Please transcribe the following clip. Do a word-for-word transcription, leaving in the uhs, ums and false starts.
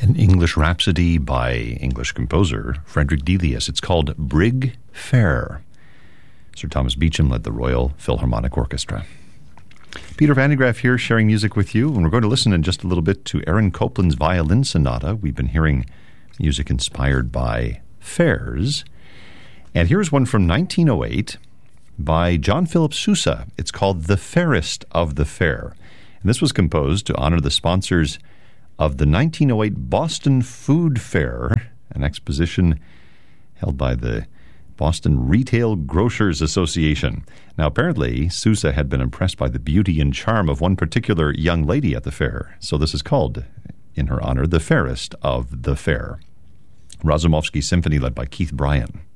An English Rhapsody by English composer Frederick Delius. It's called Brig Fair. Sir Thomas Beecham led the Royal Philharmonic Orchestra. Peter Van de Graaff here, sharing music with you, and we're going to listen in just a little bit to Aaron Copland's Violin Sonata. We've been hearing music inspired by fairs. And here's one from nineteen oh eight by John Philip Sousa. It's called The Fairest of the Fair. And this was composed to honor the sponsors of the nineteen oh eight Boston Food Fair, an exposition held by the Boston Retail Grocers Association. Now, apparently, Sousa had been impressed by the beauty and charm of one particular young lady at the fair. So this is called, in her honor, The Fairest of the Fair. Razumovsky Symphony led by Keith Bryan.